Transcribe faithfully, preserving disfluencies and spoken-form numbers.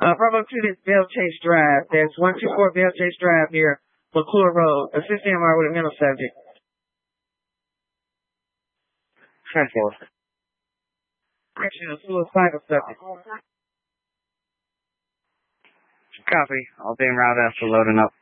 Uh, Bravo two, this Bell Chase Drive. That's one two four Bell Chase Drive near McClure Road. Assist M R with a mental subject. ten four. Correction, a suicidal subject. Copy. I'll be in route after loading up.